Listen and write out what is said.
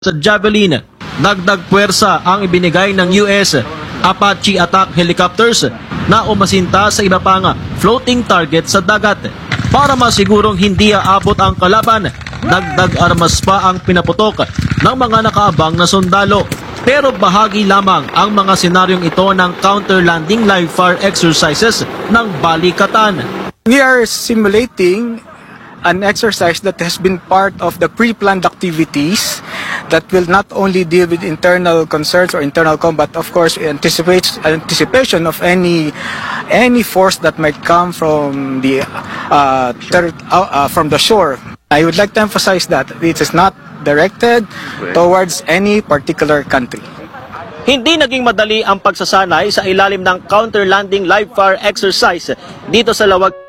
Sa Javelin, dagdag puwersa ang ibinigay ng US Apache attack helicopters na umasinta sa iba pang floating target sa dagat. Para masigurong hindi aabot ang kalaban, dagdag armas pa ang pinaputok ng mga nakaabang na sundalo. Pero bahagi lamang ang mga senaryong ito ng counter-landing live fire exercises ng balikatan. We are simulating an exercise that has been part of the pre-planned activities that will not only deal with internal concerns or internal combat, of course, anticipation of any force that might come from the shore. I would like to emphasize that it is not directed towards any particular country. Hindi naging madali ang pagsasanay sa ilalim ng counter-landing live fire exercise dito sa Lawag